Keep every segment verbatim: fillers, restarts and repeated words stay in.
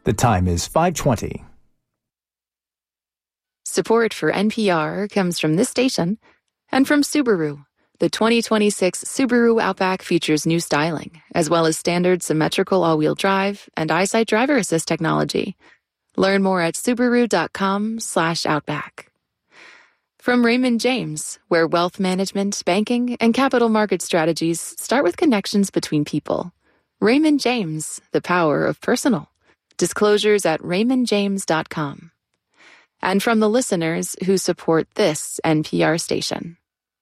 The time is five twenty. Support for N P R comes from this station and from Subaru. The twenty twenty-six Subaru Outback features new styling, as well as standard symmetrical all-wheel drive and EyeSight driver assist technology. Learn more at Subaru.com slash Outback. From Raymond James, where wealth management, banking, and capital market strategies start with connections between people. Raymond James, the power of personal. Disclosures at raymond james dot com. And from the listeners who support this N P R station.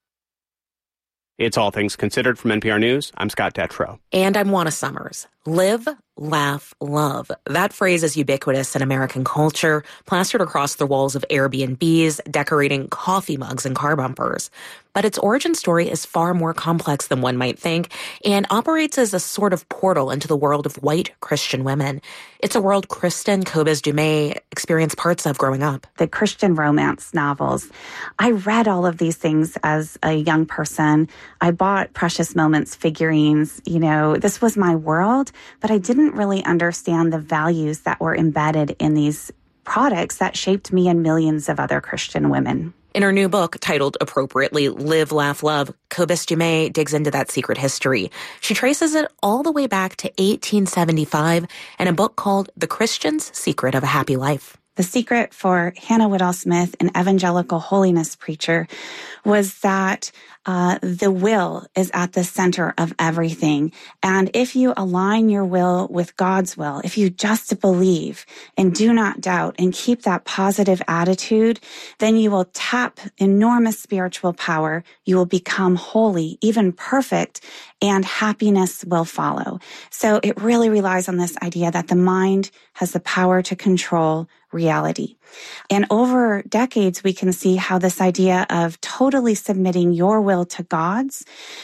It's All Things Considered from N P R News. I'm Scott Detrow. And I'm Juana Summers. Live, laugh, love. That phrase is ubiquitous in American culture, plastered across the walls of Airbnbs, decorating coffee mugs and car bumpers. But its origin story is far more complex than one might think and operates as a sort of portal into the world of white Christian women. It's a world Kristen Kobes-Du Mez experienced parts of growing up. The Christian romance novels. I read all of these things as a young person. I bought Precious Moments figurines. You know, this was my world, but I didn't really understand the values that were embedded in these products that shaped me and millions of other Christian women. In her new book, titled appropriately Live, Laugh, Love, Kobes-Du Mez digs into that secret history. She traces it all the way back to eighteen seventy-five in a book called The Christian's Secret of a Happy Life. The secret for Hannah Whitall Smith, an evangelical holiness preacher, was that uh, the will is at the center of everything. And if you align your will with God's will, if you just believe and do not doubt and keep that positive attitude, then you will tap enormous spiritual power. You will become holy, even perfect, and happiness will follow. So it really relies on this idea that the mind has the power to control reality. And over decades, we can see how this idea of totally submitting your will to God's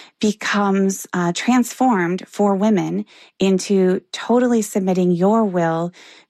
becomes uh, transformed for women into totally submitting your will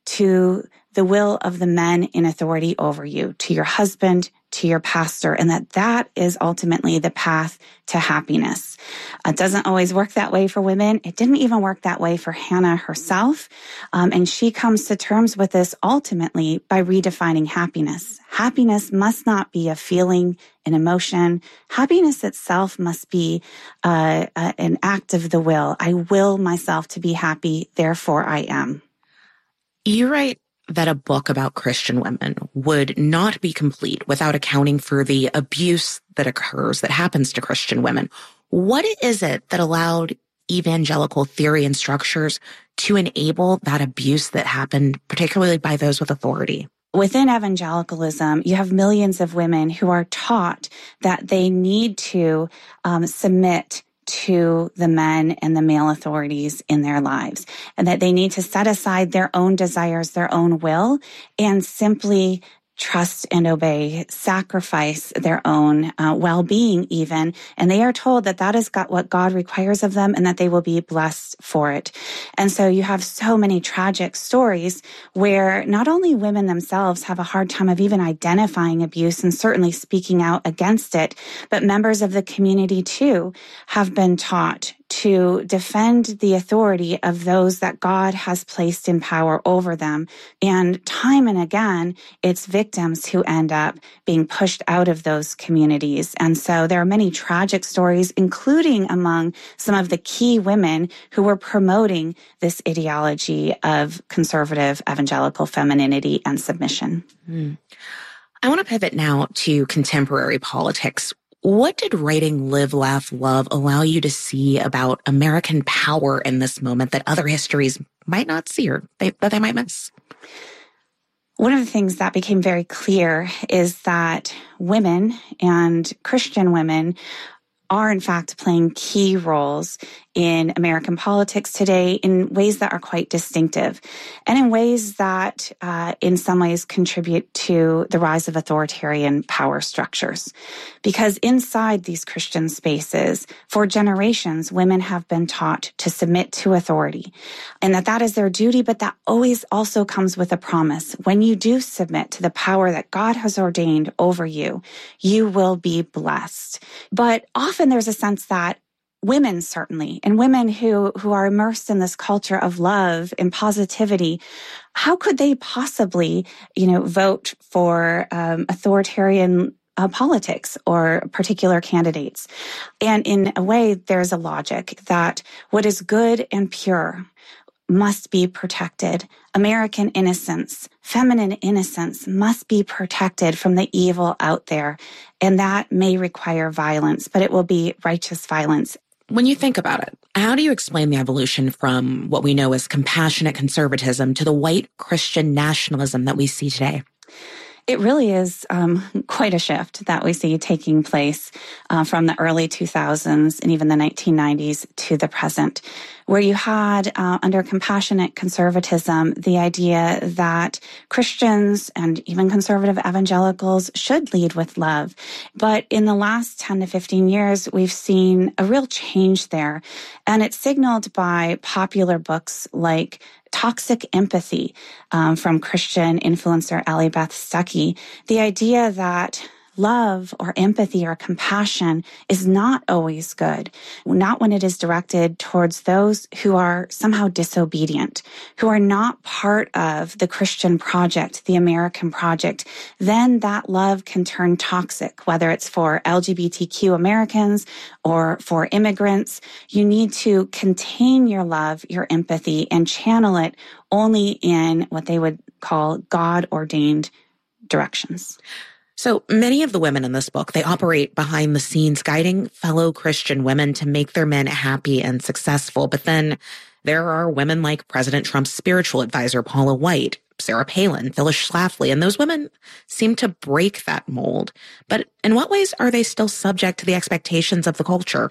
to the will of the men in authority over you, to your husband, to your pastor, and that that is ultimately the path to happiness. It doesn't always work that way for women. It didn't even work that way for Hannah herself. Um, and she comes to terms with this ultimately by redefining happiness. Happiness must not be a feeling, an emotion. Happiness itself must be uh, uh, an act of the will. I will myself to be happy, therefore I am. You write that a book about Christian women would not be complete without accounting for the abuse that occurs, that happens to Christian women. What is it that allowed evangelical theory and structures to enable that abuse that happened, particularly by those with authority? Within evangelicalism, you have millions of women who are taught that they need to um, submit to the men and the male authorities in their lives, and that they need to set aside their own desires, their own will, and simply trust and obey, sacrifice their own uh, well-being even. And they are told that that is got what God requires of them and that they will be blessed for it. And so you have so many tragic stories where not only women themselves have a hard time of even identifying abuse and certainly speaking out against it, but members of the community too have been taught to defend the authority of those that God has placed in power over them. And time and again, it's victims who end up being pushed out of those communities. And so there are many tragic stories, including among some of the key women who were promoting this ideology of conservative evangelical femininity and submission. Mm. I want to pivot now to contemporary politics. What did writing Live, Laugh, Love allow you to see about American power in this moment that other histories might not see or they, that they might miss? One of the things that became very clear is that women and Christian women are in fact playing key roles in American politics today in ways that are quite distinctive and in ways that uh, in some ways contribute to the rise of authoritarian power structures. Because inside these Christian spaces, for generations, women have been taught to submit to authority and that that is their duty, but that always also comes with a promise. When you do submit to the power that God has ordained over you, you will be blessed. But often there's a sense that women, certainly, and women who, who are immersed in this culture of love and positivity, how could they possibly, you know, vote for um, authoritarian uh, politics or particular candidates? And in a way, there's a logic that what is good and pure must be protected. American innocence, feminine innocence must be protected from the evil out there. And that may require violence, but it will be righteous violence. When you think about it, how do you explain the evolution from what we know as compassionate conservatism to the white Christian nationalism that we see today? It really is um, quite a shift that we see taking place uh, from the early two thousands and even the nineteen nineties to the present, where you had, uh, under compassionate conservatism, the idea that Christians and even conservative evangelicals should lead with love. But in the last ten to fifteen years, we've seen a real change there. And it's signaled by popular books like Toxic Empathy um, from Christian influencer Allie Beth Stuckey. The idea that love or empathy or compassion is not always good, not when it is directed towards those who are somehow disobedient, who are not part of the Christian project, the American project. Then that love can turn toxic, whether it's for L G B T Q Americans or for immigrants. You need to contain your love, your empathy, and channel it only in what they would call God-ordained directions. So many of the women in this book, they operate behind the scenes, guiding fellow Christian women to make their men happy and successful. But then there are women like President Trump's spiritual advisor, Paula White, Sarah Palin, Phyllis Schlafly, and those women seem to break that mold. But in what ways are they still subject to the expectations of the culture?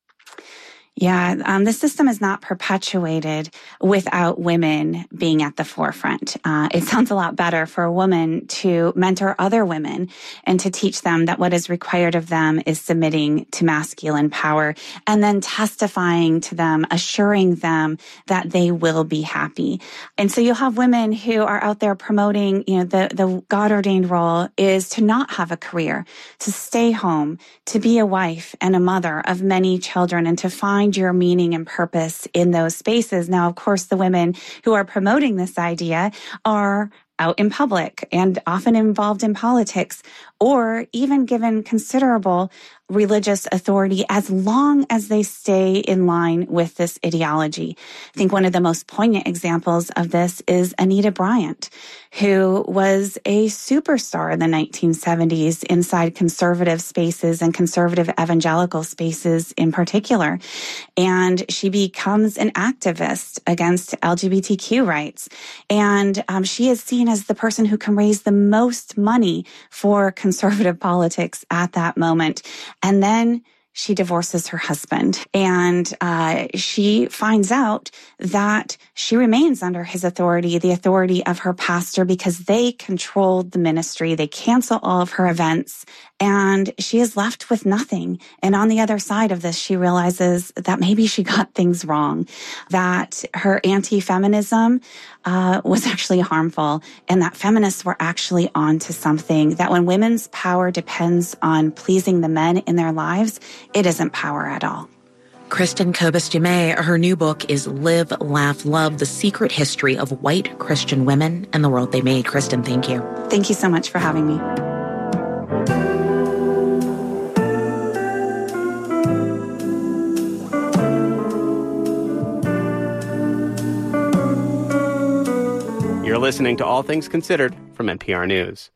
Yeah, um, the system is not perpetuated without women being at the forefront. Uh, it sounds a lot better for a woman to mentor other women and to teach them that what is required of them is submitting to masculine power and then testifying to them, assuring them that they will be happy. And so you'll have women who are out there promoting, you know, the, the God-ordained role is to not have a career, to stay home, to be a wife and a mother of many children, and to find your meaning and purpose in those spaces. Now, of course, the women who are promoting this idea are out in public and often involved in politics, or even given considerable religious authority as long as they stay in line with this ideology. I think one of the most poignant examples of this is Anita Bryant, who was a superstar in the nineteen seventies inside conservative spaces and conservative evangelical spaces in particular. And she becomes an activist against L G B T Q rights. And um, she is seen as the person who can raise the most money for conservative politics at that moment. And then she divorces her husband, and uh, she finds out that she remains under his authority, the authority of her pastor, because they controlled the ministry. They cancel all of her events, and she is left with nothing. And on the other side of this, she realizes that maybe she got things wrong, that her anti-feminism uh, was actually harmful, and that feminists were actually onto something, that when women's power depends on pleasing the men in their lives, it isn't power at all. Kristin Kobes Du Mez, her new book is Live, Laugh, Love, The Secret History of White Christian Women and the World They Made. Kristin, thank you. Thank you so much for having me. You're listening to All Things Considered from N P R News.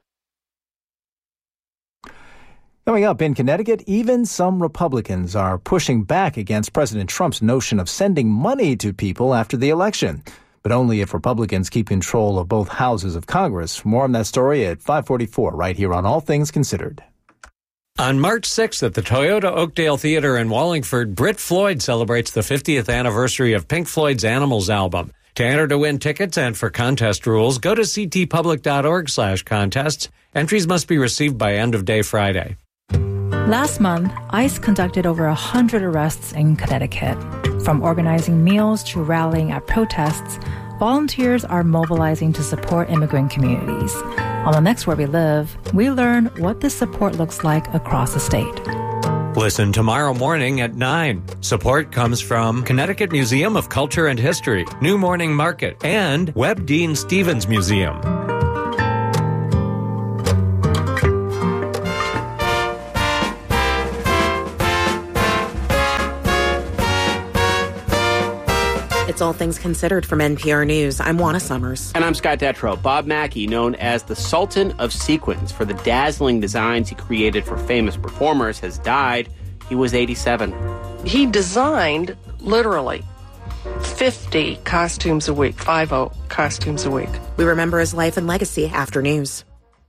Coming up in Connecticut, even some Republicans are pushing back against President Trump's notion of sending money to people after the election, but only if Republicans keep control of both houses of Congress. More on that story at five forty-four, right here on All Things Considered. On March sixth at the Toyota Oakdale Theater in Wallingford, Brit Floyd celebrates the fiftieth anniversary of Pink Floyd's Animals album. To enter to win tickets and for contest rules, go to ctpublic.org slash contests. Entries must be received by end of day Friday. Last month, ICE conducted over one hundred arrests in Connecticut. From organizing meals to rallying at protests, volunteers are mobilizing to support immigrant communities. On the next Where We Live, we learn what this support looks like across the state. Listen tomorrow morning at nine. Support comes from Connecticut Museum of Culture and History, New Morning Market, and Webb Dean Stevens Museum. It's All Things Considered from N P R News. I'm Juana Summers. And I'm Scott Detrow. Bob Mackie, known as the Sultan of Sequins for the dazzling designs he created for famous performers, has died. He was eighty-seven. He designed, literally, fifty costumes a week, fifty costumes a week. We remember his life and legacy after news.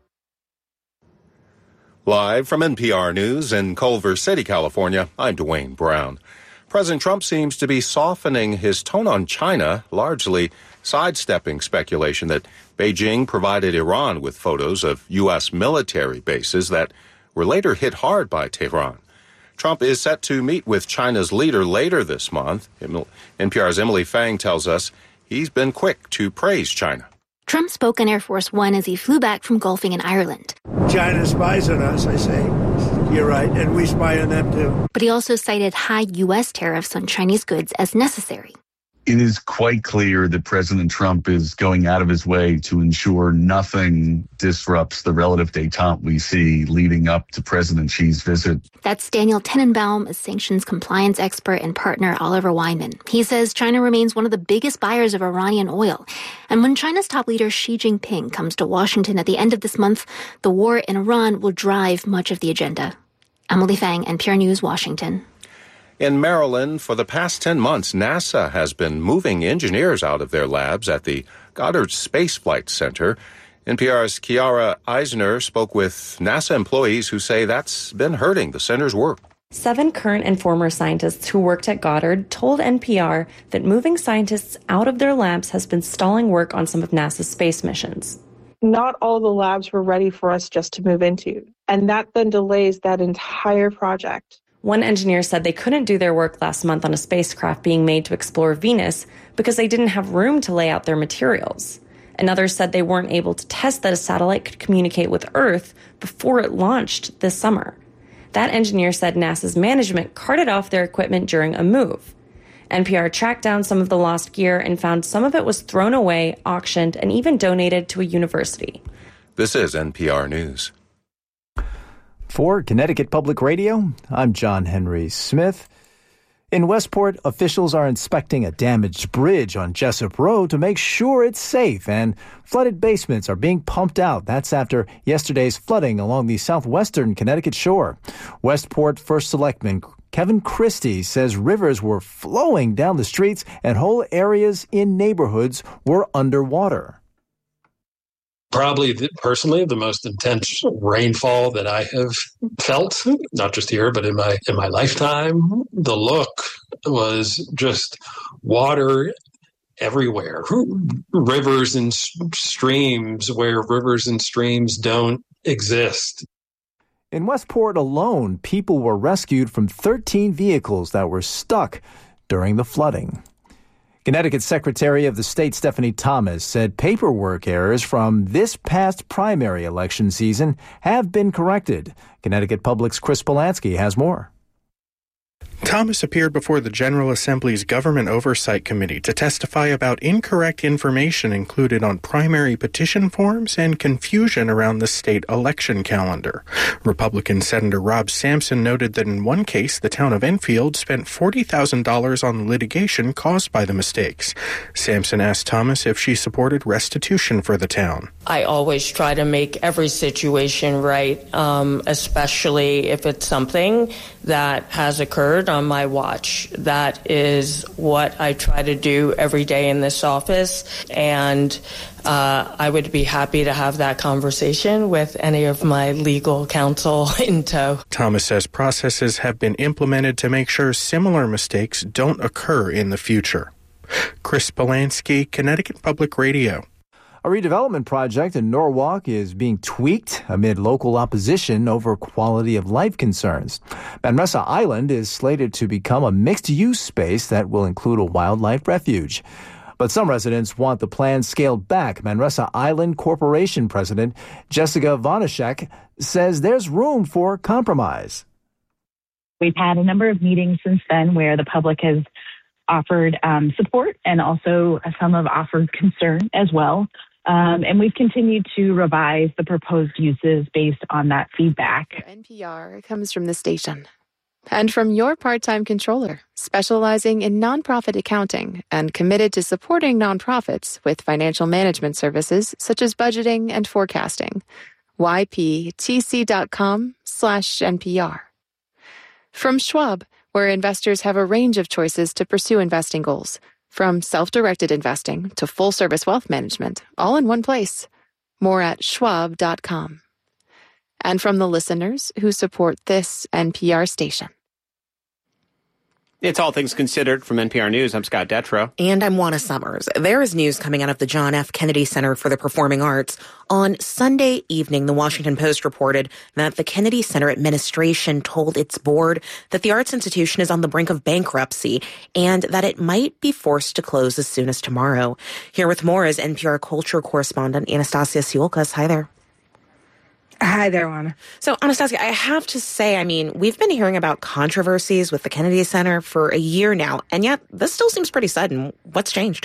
Live from N P R News in Culver City, California, I'm Dwayne Brown. President Trump seems to be softening his tone on China, largely sidestepping speculation that Beijing provided Iran with photos of U S military bases that were later hit hard by Tehran. Trump is set to meet with China's leader later this month. N P R's Emily Fang tells us he's been quick to praise China. Trump spoke on Air Force One as he flew back from golfing in Ireland. China spies on us, I say. You're right, and we spy on them too. But he also cited high U S tariffs on Chinese goods as necessary. It is quite clear that President Trump is going out of his way to ensure nothing disrupts the relative détente we see leading up to President Xi's visit. That's Daniel Tenenbaum, a sanctions compliance expert, and partner Oliver Wyman. He says China remains one of the biggest buyers of Iranian oil. And when China's top leader Xi Jinping comes to Washington at the end of this month, the war in Iran will drive much of the agenda. Emily Fang, N P R News, Washington. In Maryland, for the past ten months, NASA has been moving engineers out of their labs at the Goddard Space Flight Center. N P R's Kiara Eisner spoke with NASA employees who say that's been hurting the center's work. Seven current and former scientists who worked at Goddard told N P R that moving scientists out of their labs has been stalling work on some of NASA's space missions. Not all the labs were ready for us just to move into, and that then delays that entire project. One engineer said they couldn't do their work last month on a spacecraft being made to explore Venus because they didn't have room to lay out their materials. Another said they weren't able to test that a satellite could communicate with Earth before it launched this summer. That engineer said NASA's management carted off their equipment during a move. N P R tracked down some of the lost gear and found some of it was thrown away, auctioned, and even donated to a university. This is N P R News. For Connecticut Public Radio, I'm John Henry Smith. In Westport, officials are inspecting a damaged bridge on Jessup Road to make sure it's safe, and flooded basements are being pumped out. That's after yesterday's flooding along the southwestern Connecticut shore. Westport First Selectman Kevin Christie says rivers were flowing down the streets and whole areas in neighborhoods were underwater. Probably, the, personally, the most intense rainfall that I have felt, not just here, but in my in my lifetime. The look was just water everywhere. Rivers and streams where rivers and streams don't exist. In Westport alone, people were rescued from thirteen vehicles that were stuck during the flooding. Connecticut Secretary of the State Stephanie Thomas said paperwork errors from this past primary election season have been corrected. Connecticut Public's Chris Polanski has more. Thomas appeared before the General Assembly's Government Oversight Committee to testify about incorrect information included on primary petition forms and confusion around the state election calendar. Republican Senator Rob Sampson noted that in one case, the town of Enfield spent forty thousand dollars on litigation caused by the mistakes. Sampson asked Thomas if she supported restitution for the town. I always try to make every situation right, um, especially if it's something that has occurred on my watch. That is what I try to do every day in this office, and uh, I would be happy to have that conversation with any of my legal counsel in tow. Thomas says processes have been implemented to make sure similar mistakes don't occur in the future. Chris Polanski, Connecticut Public Radio. A redevelopment project in Norwalk is being tweaked amid local opposition over quality of life concerns. Manresa Island is slated to become a mixed-use space that will include a wildlife refuge. But some residents want the plan scaled back. Manresa Island Corporation President Jessica Vonashek says there's room for compromise. We've had a number of meetings since then where the public has offered um, support and also some have offered concern as well. Um, and we've continued to revise the proposed uses based on that feedback. N P R comes from the station. And from your part-time controller, specializing in nonprofit accounting and committed to supporting nonprofits with financial management services such as budgeting and forecasting. Y P T C dot com slash N P R. From Schwab, where investors have a range of choices to pursue investing goals, from self-directed investing to full-service wealth management, all in one place. More at schwab dot com. And from the listeners who support this N P R station. It's All Things Considered from N P R News. I'm Scott Detrow. And I'm Juana Summers. There is news coming out of the John F. Kennedy Center for the Performing Arts. On Sunday evening, the Washington Post reported that the Kennedy Center administration told its board that the arts institution is on the brink of bankruptcy and that it might be forced to close as soon as tomorrow. Here with more is N P R culture correspondent Anastasia Siolkas. Hi there. Hi there, Juana. So, Anastasia, I have to say, I mean, we've been hearing about controversies with the Kennedy Center for a year now, and yet this still seems pretty sudden. What's changed?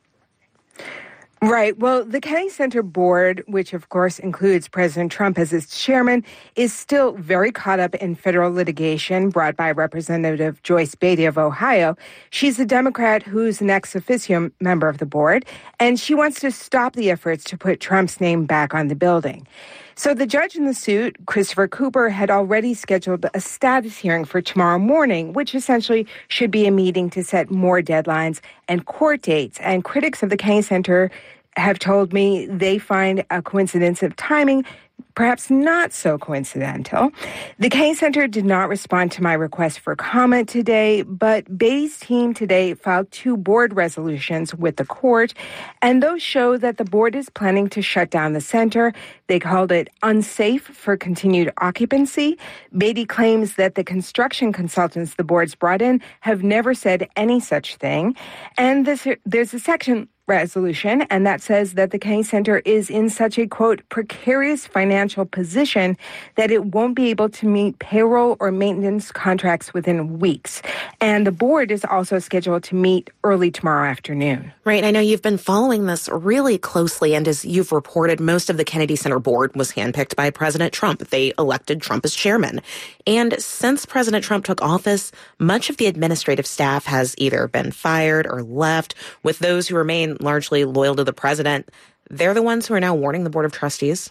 Right. Well, the Kennedy Center board, which of course includes President Trump as its chairman, is still very caught up in federal litigation brought by Representative Joyce Beatty of Ohio. She's a Democrat who's an ex officio member of the board, and she wants to stop the efforts to put Trump's name back on the building. So the judge in the suit, Christopher Cooper, had already scheduled a status hearing for tomorrow morning, which essentially should be a meeting to set more deadlines and court dates. And critics of the Kennedy Center have told me they find a coincidence of timing perhaps not so coincidental. The Kennedy Center did not respond to my request for comment today, but Beatty's team today filed two board resolutions with the court, and those show that the board is planning to shut down the center. They called it unsafe for continued occupancy. Beatty claims that the construction consultants the board's brought in have never said any such thing. And this, there's a section resolution, and that says that the Kennedy Center is in such a, quote, precarious financial position that it won't be able to meet payroll or maintenance contracts within weeks. And the board is also scheduled to meet early tomorrow afternoon. Right. I know you've been following this really closely, and as you've reported, most of the Kennedy Center board was handpicked by President Trump. They elected Trump as chairman. And since President Trump took office, much of the administrative staff has either been fired or left, with those who remain largely loyal to the president. They're the ones who are now warning the Board of Trustees.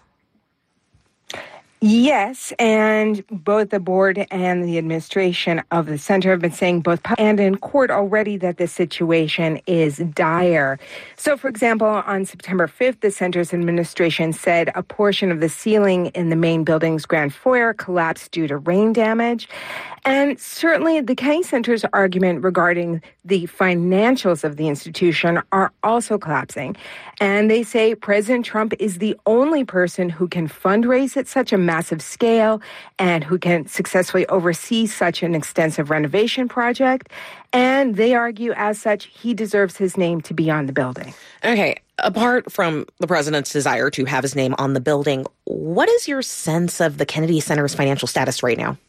Yes, and both the board and the administration of the center have been saying both and in court already that the situation is dire. So, for example, on September fifth, the center's administration said a portion of the ceiling in the main building's grand foyer collapsed due to rain damage. And certainly the Kennedy Center's argument regarding the financials of the institution are also collapsing. And they say President Trump is the only person who can fundraise at such a massive scale and who can successfully oversee such an extensive renovation project. And they argue, as such, he deserves his name to be on the building. Okay. Apart from the president's desire to have his name on the building, what is your sense of the Kennedy Center's financial status right now?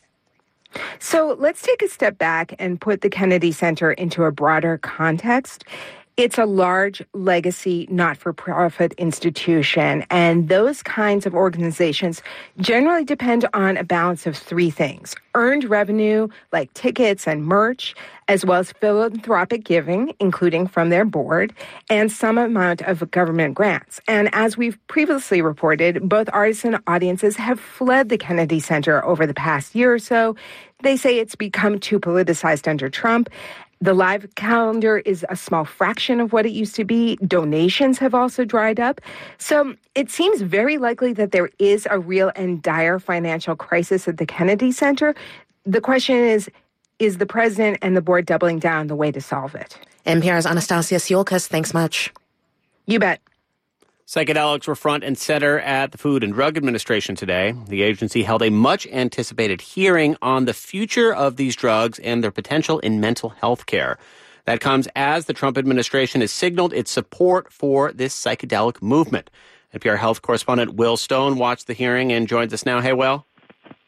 So let's take a step back and put the Kennedy Center into a broader context. It's a large legacy, not-for-profit institution, and those kinds of organizations generally depend on a balance of three things: earned revenue, like tickets and merch, as well as philanthropic giving, including from their board, and some amount of government grants. And as we've previously reported, both artists and audiences have fled the Kennedy Center over the past year or so. They say it's become too politicized under Trump. The live calendar is a small fraction of what it used to be. Donations have also dried up. So it seems very likely that there is a real and dire financial crisis at the Kennedy Center. The question is, is the president and the board doubling down the way to solve it? N P R's Anastasia Siolkas, thanks much. You bet. Psychedelics were front and center at the Food and Drug Administration today. The agency held a much-anticipated hearing on the future of these drugs and their potential in mental health care. That comes as the Trump administration has signaled its support for this psychedelic movement. N P R health correspondent Will Stone watched the hearing and joins us now. Hey, Will.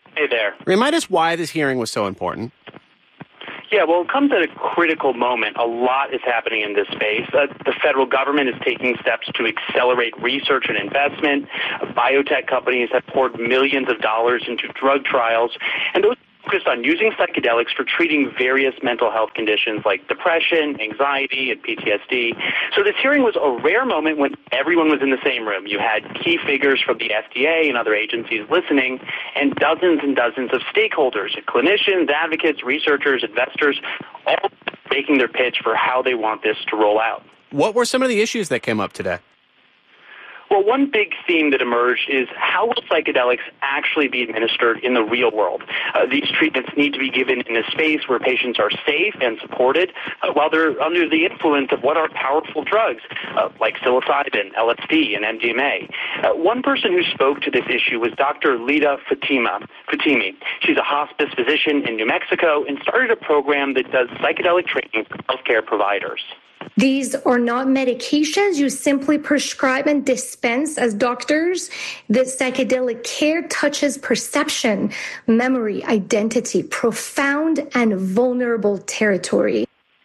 Hey there. Remind us why this hearing was so important. Yeah, well, it comes at a critical moment. A lot is happening in this space. Uh, the federal government is taking steps to accelerate research and investment. Uh, biotech companies have poured millions of dollars into drug trials, and those focused on using psychedelics for treating various mental health conditions like depression, anxiety, and P T S D. So this hearing was a rare moment when everyone was in the same room. You had key figures from the F D A and other agencies listening, and dozens and dozens of stakeholders, clinicians, advocates, researchers, investors, all making their pitch for how they want this to roll out. What were some of the issues that came up today? Well, one big theme that emerged is how will psychedelics actually be administered in the real world? Uh, these treatments need to be given in a space where patients are safe and supported uh, while they're under the influence of what are powerful drugs uh, like psilocybin, L S D, and M D M A. Uh, one person who spoke to this issue was Doctor Lida Fatima, Fatimi. She's a hospice physician in New Mexico and started a program that does psychedelic training for healthcare providers. These are not medications you simply prescribe and dispense as doctors. The psychedelic care touches perception, memory, identity, profound and vulnerable territory.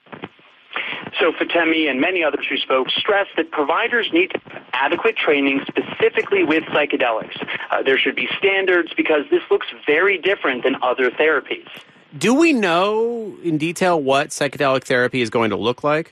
So Fatemi and many others who spoke stressed that providers need to have adequate training specifically with psychedelics. Uh, there should be standards because this looks very different than other therapies. Do we know in detail what psychedelic therapy is going to look like?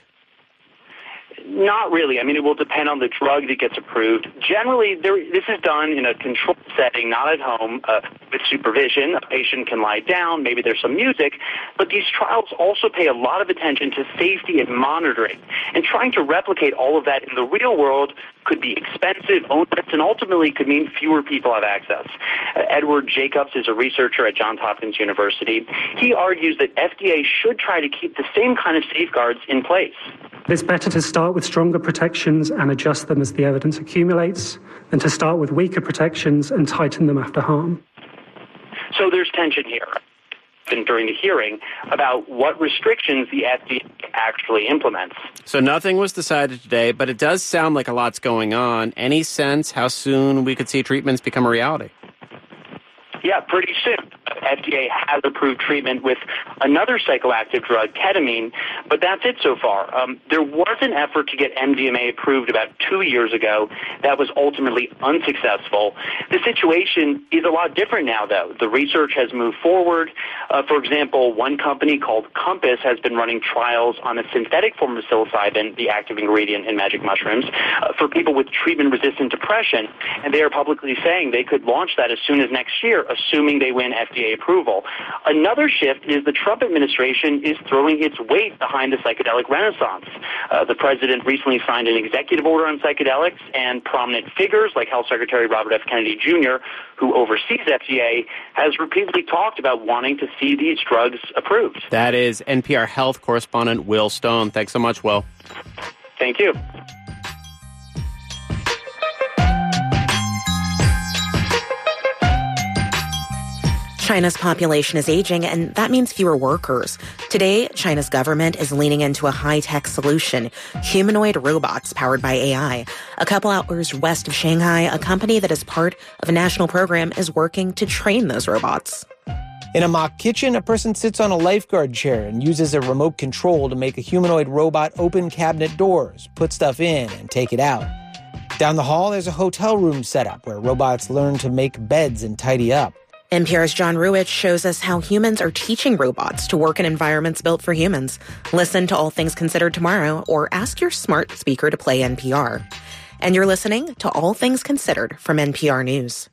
Not really. I mean, it will depend on the drug that gets approved. Generally, there, this is done in a controlled setting, not at home, uh, with supervision. A patient can lie down, maybe there's some music, but these trials also pay a lot of attention to safety and monitoring. And trying to replicate all of that in the real world could be expensive, onerous, and ultimately could mean fewer people have access. Uh, Edward Jacobs is a researcher at Johns Hopkins University. He argues that F D A should try to keep the same kind of safeguards in place. It's better to start with stronger protections and adjust them as the evidence accumulates than to start with weaker protections and tighten them after harm. So there's tension here and during the hearing about what restrictions the F D A actually implements. So nothing was decided today, but it does sound like a lot's going on. Any sense how soon we could see treatments become a reality? Yeah, pretty soon. F D A has approved treatment with another psychoactive drug, ketamine, but that's it so far. Um, there was an effort to get M D M A approved about two years ago. That was ultimately unsuccessful. The situation is a lot different now, though. The research has moved forward. Uh, for example, one company called Compass has been running trials on a synthetic form of psilocybin, the active ingredient in magic mushrooms, uh, for people with treatment-resistant depression, and they are publicly saying they could launch that as soon as next year, assuming they win F D A approval. Another shift is the Trump administration is throwing its weight behind the psychedelic renaissance. Uh, the president recently signed an executive order on psychedelics, and prominent figures like Health Secretary Robert F. Kennedy Junior, who oversees F D A, has repeatedly talked about wanting to see these drugs approved. That is N P R Health correspondent Will Stone. Thanks so much, Will. Thank you. China's population is aging, and that means fewer workers. Today, China's government is leaning into a high-tech solution, humanoid robots powered by A I. A couple hours west of Shanghai, a company that is part of a national program is working to train those robots. In a mock kitchen, a person sits on a lifeguard chair and uses a remote control to make a humanoid robot open cabinet doors, put stuff in, and take it out. Down the hall, there's a hotel room setup where robots learn to make beds and tidy up. N P R's John Ruwitch shows us how humans are teaching robots to work in environments built for humans. Listen to All Things Considered tomorrow, or ask your smart speaker to play N P R. And you're listening to All Things Considered from N P R News.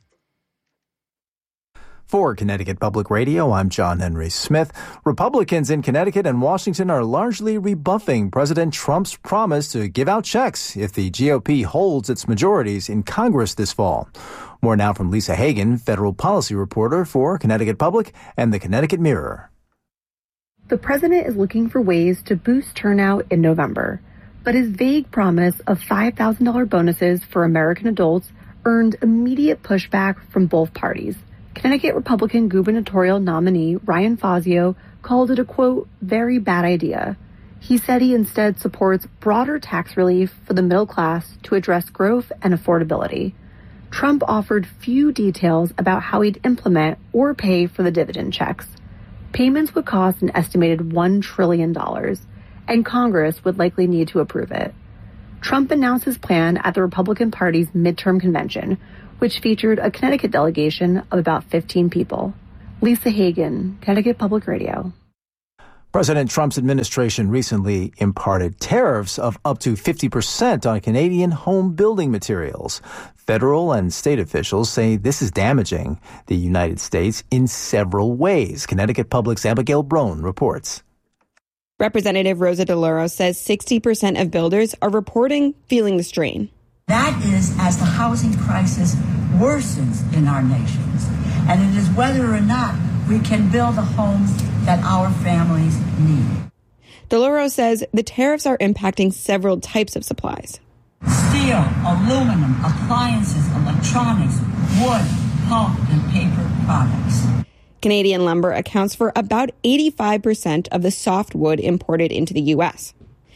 For Connecticut Public Radio, I'm John Henry Smith. Republicans in Connecticut and Washington are largely rebuffing President Trump's promise to give out checks if the G O P holds its majorities in Congress this fall. More now from Lisa Hagen, federal policy reporter for Connecticut Public and the Connecticut Mirror. The president is looking for ways to boost turnout in November, but his vague promise of five thousand dollars bonuses for American adults earned immediate pushback from both parties. Connecticut Republican gubernatorial nominee Ryan Fazio called it a, quote, very bad idea. He said he instead supports broader tax relief for the middle class to address growth and affordability. Trump offered few details about how he'd implement or pay for the dividend checks. Payments would cost an estimated one trillion dollars, and Congress would likely need to approve it. Trump announced his plan at the Republican Party's midterm convention, which featured a Connecticut delegation of about fifteen people. Lisa Hagen, Connecticut Public Radio. President Trump's administration recently imparted tariffs of up to fifty percent on Canadian home building materials. Federal and state officials say this is damaging the United States in several ways. Connecticut Public's Abigail Brown reports. Representative Rosa DeLauro says sixty percent of builders are reporting feeling the strain. That is as the housing crisis worsens in our nations. And it is whether or not we can build the homes that our families need. DeLauro says the tariffs are impacting several types of supplies. Steel, aluminum, appliances, electronics, wood, pulp, and paper products. Canadian lumber accounts for about eighty-five percent of the softwood imported into the U S.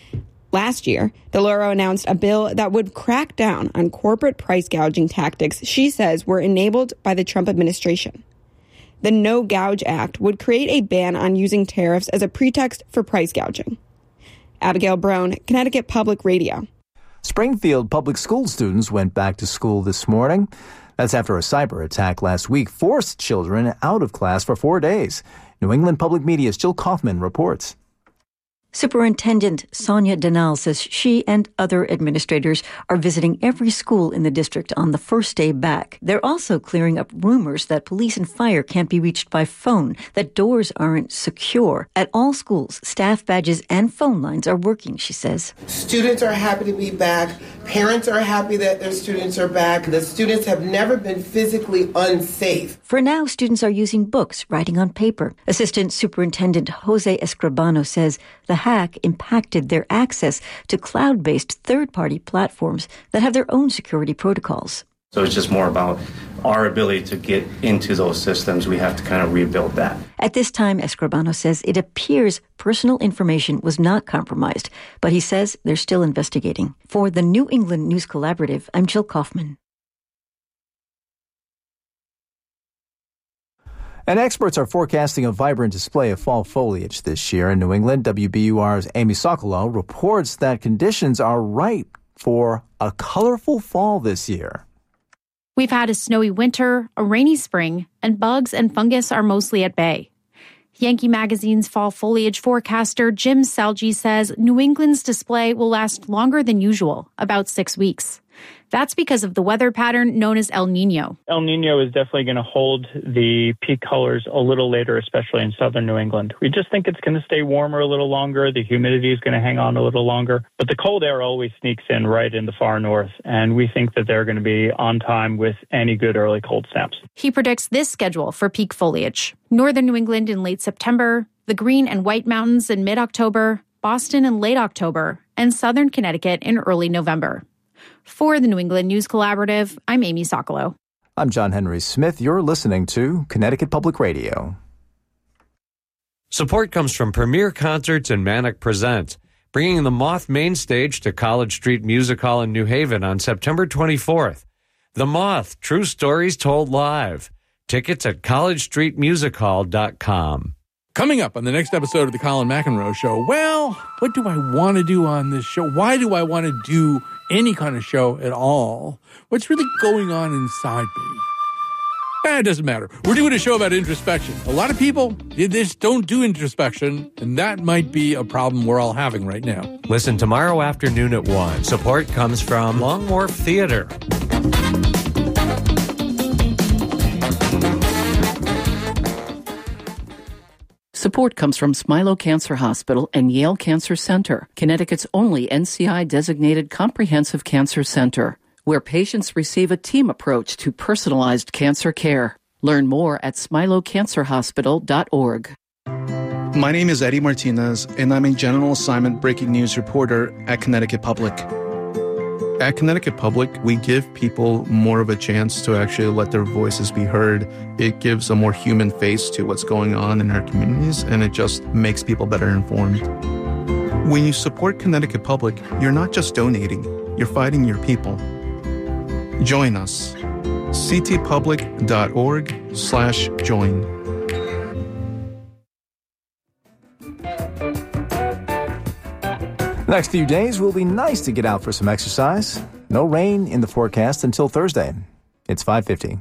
Last year, DeLauro announced a bill that would crack down on corporate price gouging tactics she says were enabled by the Trump administration. The No Gouge Act would create a ban on using tariffs as a pretext for price gouging. Abigail Brown, Connecticut Public Radio. Springfield public school students went back to school this morning. That's after a cyber attack last week forced children out of class for four days. New England Public Media's Jill Kaufman reports. Superintendent Sonia Denal says she and other administrators are visiting every school in the district on the first day back. They're also clearing up rumors that police and fire can't be reached by phone, that doors aren't secure. At all schools, staff badges and phone lines are working, she says. Students are happy to be back. Parents are happy that their students are back. The students have never been physically unsafe. For now, students are using books, writing on paper. Assistant Superintendent Jose Escribano says the hack impacted their access to cloud-based third-party platforms that have their own security protocols. So it's just more about our ability to get into those systems. We have to kind of rebuild that. At this time, Escribano says it appears personal information was not compromised, but he says they're still investigating. For the New England News Collaborative, I'm Jill Kaufman. And experts are forecasting a vibrant display of fall foliage this year in New England. W B U R's Amy Sokolow reports that conditions are ripe for a colorful fall this year. We've had a snowy winter, a rainy spring, and bugs and fungus are mostly at bay. Yankee Magazine's fall foliage forecaster Jim Selge says New England's display will last longer than usual, about six weeks. That's because of the weather pattern known as El Nino. El Nino is definitely going to hold the peak colors a little later, especially in southern New England. We just think it's going to stay warmer a little longer. The humidity is going to hang on a little longer. But the cold air always sneaks in right in the far north, and we think that they're going to be on time with any good early cold snaps. He predicts this schedule for peak foliage. Northern New England in late September, the Green and White Mountains in mid-October, Boston in late October, and southern Connecticut in early November. For the New England News Collaborative, I'm Amy Sokolow. I'm John Henry Smith. You're listening to Connecticut Public Radio. Support comes from Premier Concerts and Manic Presents, bringing the Moth main stage to College Street Music Hall in New Haven on September twenty-fourth. The Moth, True Stories Told Live. Tickets at college street music hall dot com. Coming up on the next episode of the Colin McEnroe Show, well, what do I want to do on this show? Why do I want to do any kind of show at all? What's really going on inside me? Eh, it doesn't matter. We're doing a show about introspection. A lot of people they just don't do introspection, and that might be a problem we're all having right now. Listen tomorrow afternoon at one. Support comes from Long Wharf Theater. Support comes from Smilow Cancer Hospital and Yale Cancer Center, Connecticut's only N C I-designated comprehensive cancer center, where patients receive a team approach to personalized cancer care. Learn more at smilow cancer hospital dot org. My name is Eddie Martinez, and I'm a general assignment breaking news reporter at Connecticut Public. At Connecticut Public, we give people more of a chance to actually let their voices be heard. It gives a more human face to what's going on in our communities, and it just makes people better informed. When you support Connecticut Public, you're not just donating, you're fighting your people. Join us. ctpublic.org slash join. Next few days will be nice to get out for some exercise. No rain in the forecast until Thursday. It's five fifty.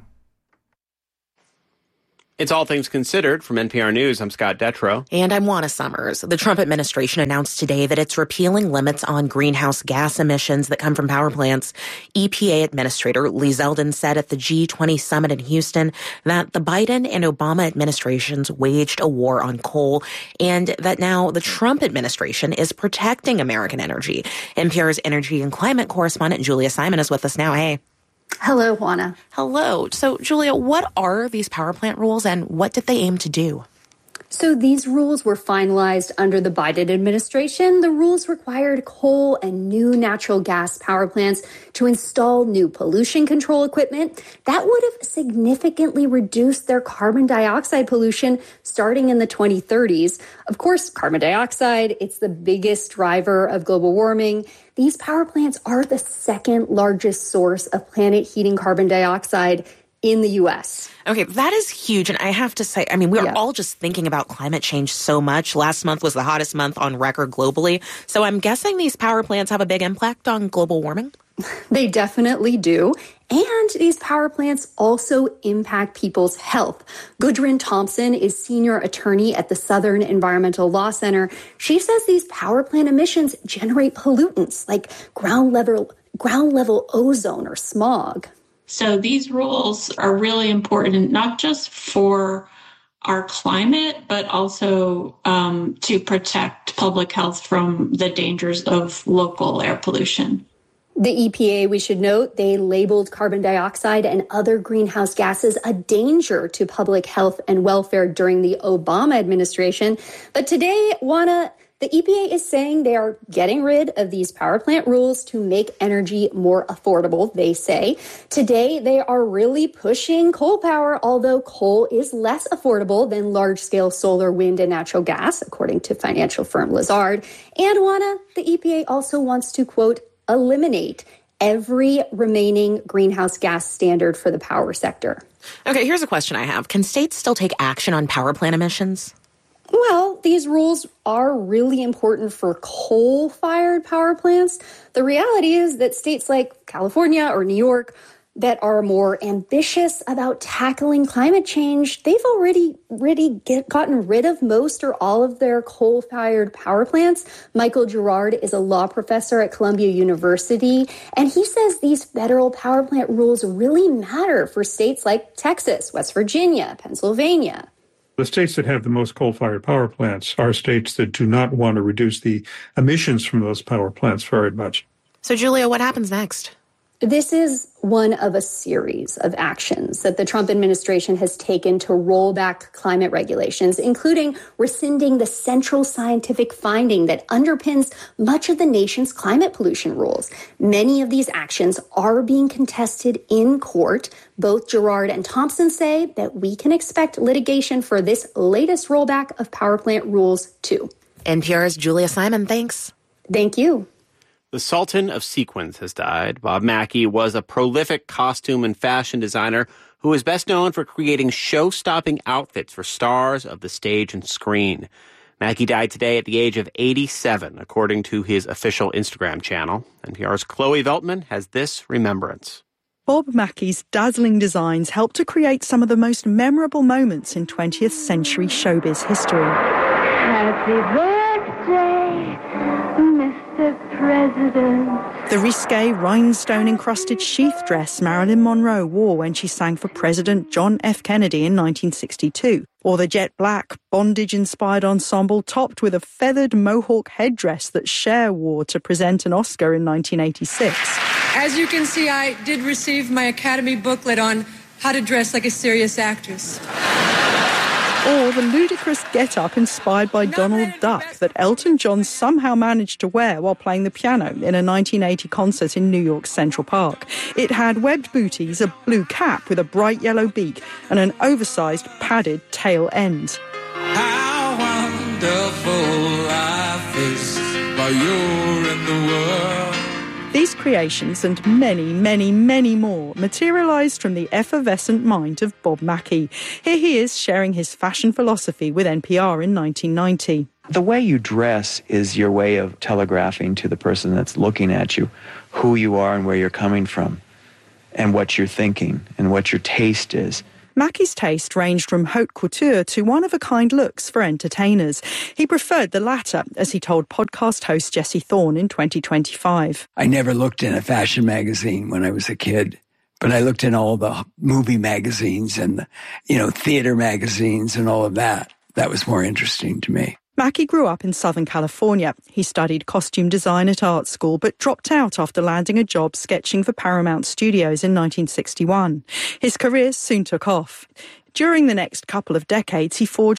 It's All Things Considered from N P R News. I'm Scott Detrow. And I'm Juana Summers. The Trump administration announced today that it's repealing limits on greenhouse gas emissions that come from power plants. E P A Administrator Lee Zeldin said at the G twenty summit in Houston that the Biden and Obama administrations waged a war on coal and that now the Trump administration is protecting American energy. N P R's energy and climate correspondent Julia Simon is with us now. Hey. Hello, Juana. Hello. So, Julia, what are these power plant rules and what did they aim to do? So these rules were finalized under the Biden administration. The rules required coal and new natural gas power plants to install new pollution control equipment that would have significantly reduced their carbon dioxide pollution starting in the twenty thirties. Of course, carbon dioxide, it's the biggest driver of global warming. These power plants are the second largest source of planet heating carbon dioxide in the U S. Okay, that is huge. And I have to say, I mean, we're yeah. all just thinking about climate change so much. Last month was the hottest month on record globally. So I'm guessing these power plants have a big impact on global warming? They definitely do. And these power plants also impact people's health. Gudrun Thompson is senior attorney at the Southern Environmental Law Center. She says these power plant emissions generate pollutants like ground level, ground level ozone or smog. So these rules are really important, not just for our climate, but also um, to protect public health from the dangers of local air pollution. The E P A, we should note, they labeled carbon dioxide and other greenhouse gases a danger to public health and welfare during the Obama administration. But today, Juana, the E P A is saying they are getting rid of these power plant rules to make energy more affordable, they say. Today, they are really pushing coal power, although coal is less affordable than large-scale solar, wind, and natural gas, according to financial firm Lazard. And, Juana, the E P A also wants to, quote, eliminate every remaining greenhouse gas standard for the power sector. Okay, here's a question I have. Can states still take action on power plant emissions? Well, these rules are really important for coal-fired power plants. The reality is that states like California or New York that are more ambitious about tackling climate change, they've already, already get, gotten rid of most or all of their coal-fired power plants. Michael Girard is a law professor at Columbia University, and he says these federal power plant rules really matter for states like Texas, West Virginia, Pennsylvania. The states that have the most coal-fired power plants are states that do not want to reduce the emissions from those power plants very much. So, Julia, what happens next? This is one of a series of actions that the Trump administration has taken to roll back climate regulations, including rescinding the central scientific finding that underpins much of the nation's climate pollution rules. Many of these actions are being contested in court. Both Girard and Thompson say that we can expect litigation for this latest rollback of power plant rules, too. N P R's Julia Simon, thanks. Thank you. The Sultan of Sequins has died. Bob Mackie was a prolific costume and fashion designer who is best known for creating show-stopping outfits for stars of the stage and screen. Mackie died today at the age of eighty-seven, according to his official Instagram channel. N P R's Chloe Veltman has this remembrance. Bob Mackie's dazzling designs helped to create some of the most memorable moments in twentieth century showbiz history. Happy birthday, Mister President. The risque, rhinestone-encrusted sheath dress Marilyn Monroe wore when she sang for President John F. Kennedy in nineteen sixty-two. Or the jet black, bondage-inspired ensemble topped with a feathered mohawk headdress that Cher wore to present an Oscar in nineteen eighty-six. As you can see, I did receive my Academy booklet on how to dress like a serious actress. Or the ludicrous get-up inspired by Donald Duck that Elton John somehow managed to wear while playing the piano in a nineteen eighty concert in New York's Central Park. It had webbed booties, a blue cap with a bright yellow beak, and an oversized padded tail end. How wonderful life is while you're in the world. These creations and many, many, many more materialised from the effervescent mind of Bob Mackie. Here he is sharing his fashion philosophy with N P R in nineteen ninety. The way you dress is your way of telegraphing to the person that's looking at you who you are and where you're coming from and what you're thinking and what your taste is. Mackie's taste ranged from haute couture to one-of-a-kind looks for entertainers. He preferred the latter, as he told podcast host Jesse Thorne in twenty twenty-five. I never looked in a fashion magazine when I was a kid, but I looked in all the movie magazines and, the, you know, theater magazines and all of that. That was more interesting to me. Mackie grew up in Southern California. He studied costume design at art school, but dropped out after landing a job sketching for Paramount Studios in nineteen sixty-one. His career soon took off. During the next couple of decades, he forged